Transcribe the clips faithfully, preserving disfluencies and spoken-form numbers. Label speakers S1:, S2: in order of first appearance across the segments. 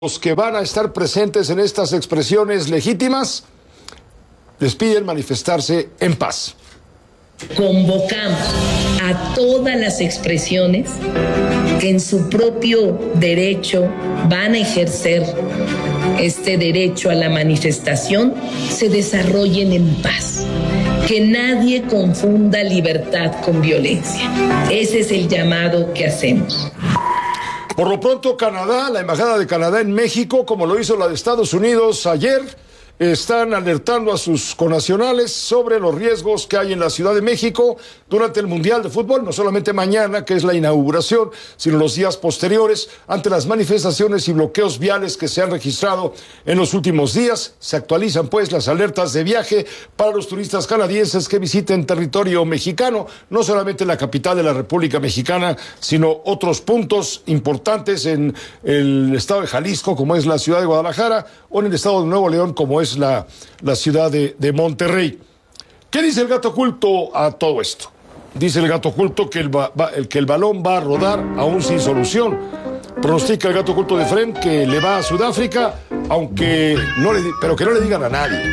S1: Los que van a estar presentes en estas expresiones legítimas les piden manifestarse en paz.
S2: Convocamos a todas las expresiones que en su propio derecho van a ejercer este derecho a la manifestación, se desarrollen en paz. Que nadie confunda libertad con violencia. Ese es el llamado que hacemos.
S1: Por lo pronto, Canadá, la Embajada de Canadá en México, como lo hizo la de Estados Unidos ayer, están alertando a sus connacionales sobre los riesgos que hay en la Ciudad de México durante el Mundial de Fútbol, no solamente mañana, que es la inauguración, sino los días posteriores, ante las manifestaciones y bloqueos viales que se han registrado en los últimos días. Se actualizan, pues, las alertas de viaje para los turistas canadienses que visiten territorio mexicano, no solamente la capital de la República Mexicana, sino otros puntos importantes en el estado de Jalisco, como es la ciudad de Guadalajara, o en el estado de Nuevo León, como es la, la ciudad de, de Monterrey. ¿Qué dice el gato oculto a todo esto? Dice el gato oculto que el, va, el, que el balón va a rodar aún sin solución. Pronostica el gato oculto de Fren que le va a Sudáfrica, aunque no le, pero que no le digan a nadie.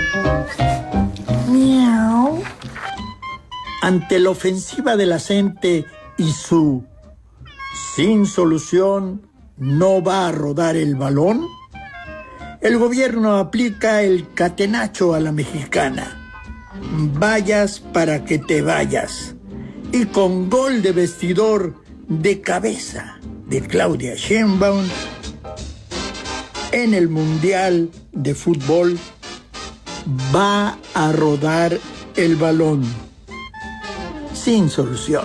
S3: Miau. Ante la ofensiva de la gente y su sin solución, ¿no va a rodar el balón? El gobierno aplica el catenacho a la mexicana. Vayas para que te vayas. Y con gol de vestidor de cabeza de Claudia Sheinbaum en el Mundial de Fútbol, va a rodar el balón sin solución.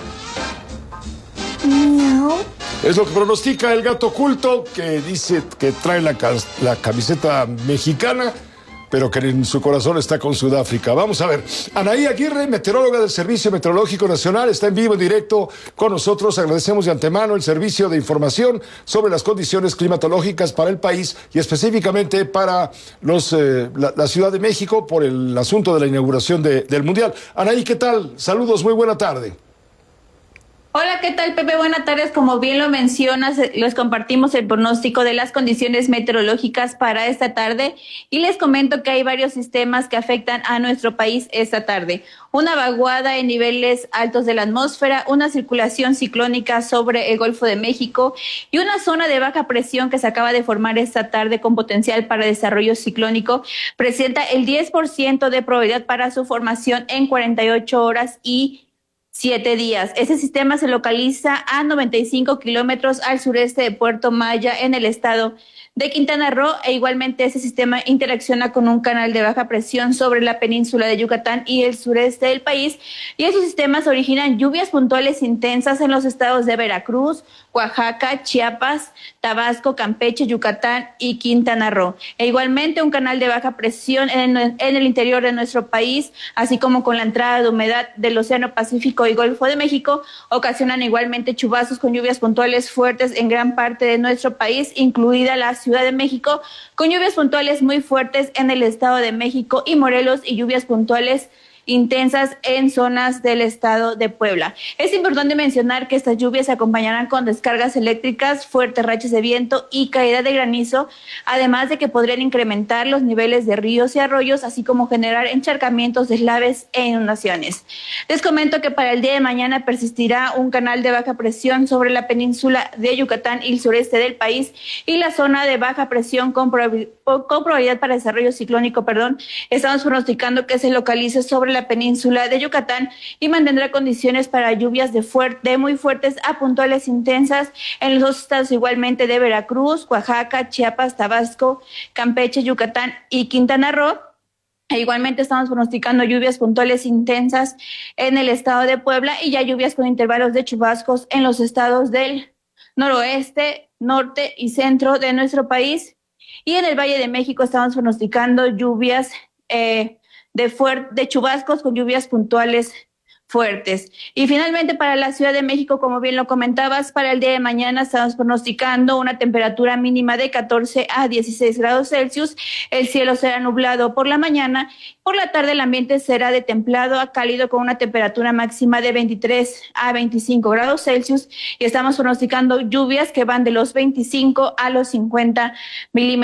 S1: Miau. Es lo que pronostica el gato oculto, que dice que trae la, la camiseta mexicana, pero que en su corazón está con Sudáfrica. Vamos a ver. Anaí Aguirre, meteoróloga del Servicio Meteorológico Nacional, está en vivo, en directo con nosotros. Agradecemos de antemano el servicio de información sobre las condiciones climatológicas para el país y específicamente para los, eh, la, la Ciudad de México por el asunto de la inauguración de, del Mundial. Anaí, ¿qué tal? Saludos, muy buena tarde.
S4: Hola, ¿qué tal, Pepe? Buenas tardes. Como bien lo mencionas, les compartimos el pronóstico de las condiciones meteorológicas para esta tarde y les comento que hay varios sistemas que afectan a nuestro país esta tarde. Una vaguada en niveles altos de la atmósfera, una circulación ciclónica sobre el Golfo de México y una zona de baja presión que se acaba de formar esta tarde con potencial para desarrollo ciclónico presenta el diez por ciento de probabilidad para su formación en cuarenta y ocho horas y Siete días. Ese sistema se localiza a noventa y cinco kilómetros al sureste de Puerto Maya en el estado de Quintana Roo e igualmente ese sistema interacciona con un canal de baja presión sobre la península de Yucatán y el sureste del país y esos sistemas originan lluvias puntuales intensas en los estados de Veracruz, Oaxaca, Chiapas, Tabasco, Campeche, Yucatán y Quintana Roo. E igualmente un canal de baja presión en el, en el interior de nuestro país, así como con la entrada de humedad del Océano Pacífico y Golfo de México, ocasionan igualmente chubascos con lluvias puntuales fuertes en gran parte de nuestro país, incluida la Ciudad de México, con lluvias puntuales muy fuertes en el Estado de México y Morelos y lluvias puntuales intensas en zonas del estado de Puebla. Es importante mencionar que estas lluvias se acompañarán con descargas eléctricas, fuertes rachas de viento y caída de granizo, además de que podrían incrementar los niveles de ríos y arroyos, así como generar encharcamientos, deslaves e inundaciones. Les comento que para el día de mañana persistirá un canal de baja presión sobre la península de Yucatán y el sureste del país y la zona de baja presión con, prob- con probabilidad para desarrollo ciclónico, perdón, estamos pronosticando que se localice sobre la península de Yucatán y mantendrá condiciones para lluvias de, fuerte, de muy fuertes a puntuales intensas en los dos estados igualmente de Veracruz, Oaxaca, Chiapas, Tabasco, Campeche, Yucatán y Quintana Roo. E igualmente estamos pronosticando lluvias puntuales intensas en el estado de Puebla y ya lluvias con intervalos de chubascos en los estados del noroeste, norte y centro de nuestro país. Y en el Valle de México estamos pronosticando lluvias eh, de, fuer- de chubascos con lluvias puntuales fuertes. Y finalmente para la Ciudad de México, como bien lo comentabas, para el día de mañana estamos pronosticando una temperatura mínima de catorce a dieciséis grados Celsius. El cielo será nublado por la mañana. Por la tarde el ambiente será de templado a cálido con una temperatura máxima de veintitrés a veinticinco grados Celsius. Y estamos pronosticando lluvias que van de los veinticinco a los cincuenta milímetros